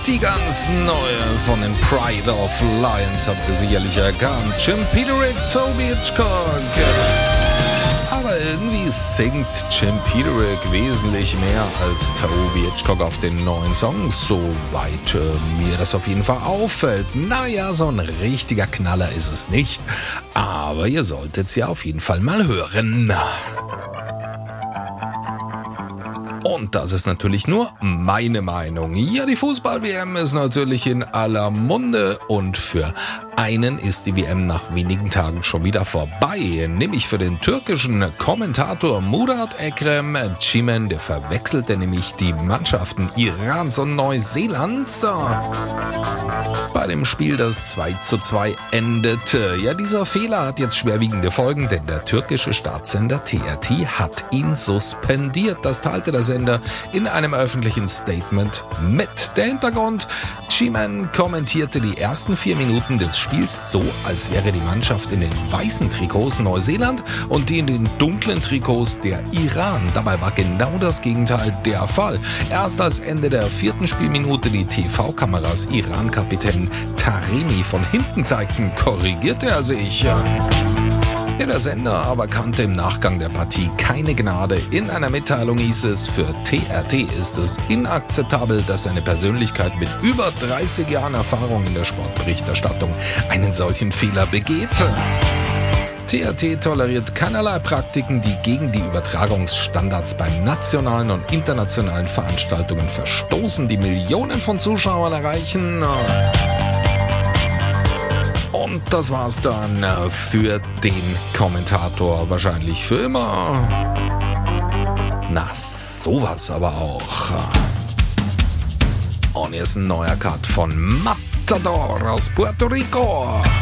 die ganz neue von den Pride of Lions, habt ihr sicherlich erkannt. Jim Peterick, Toby Hitchcock. Aber irgendwie singt Jim Peterick wesentlich mehr als Toby Hitchcock auf den neuen Songs, soweit mir das auf jeden Fall auffällt. Naja, so ein richtiger Knaller ist es nicht, aber ihr solltet sie auf jeden Fall mal hören. Und das ist natürlich nur meine Meinung. Ja, die Fußball-WM ist natürlich in aller Munde und für einen ist die WM nach wenigen Tagen schon wieder vorbei, nämlich für den türkischen Kommentator Murat Ekrem Çimen, der verwechselte nämlich die Mannschaften Irans und Neuseelands bei dem Spiel, das 2:2 endete. Ja, dieser Fehler hat jetzt schwerwiegende Folgen, denn der türkische Staatssender TRT hat ihn suspendiert. Das teilte der Sender in einem öffentlichen Statement mit. Der Hintergrund: Çimen kommentierte die ersten 4 Minuten des Spiels so, als wäre die Mannschaft in den weißen Trikots Neuseeland und die in den dunklen Trikots der Iran. Dabei war genau das Gegenteil der Fall. Erst als Ende der 4. Spielminute die TV-Kameras Iran-Kapitän Taremi von hinten zeigten, korrigierte er sich. Der Sender aber kannte im Nachgang der Partie keine Gnade. In einer Mitteilung hieß es, für TRT ist es inakzeptabel, dass eine Persönlichkeit mit über 30 Jahren Erfahrung in der Sportberichterstattung einen solchen Fehler begeht. TRT toleriert keinerlei Praktiken, die gegen die Übertragungsstandards bei nationalen und internationalen Veranstaltungen verstoßen, die Millionen von Zuschauern erreichen. Und das war's dann für den Kommentator, wahrscheinlich für immer. Na, sowas aber auch. Und hier ist ein neuer Cut von Matador aus Puerto Rico.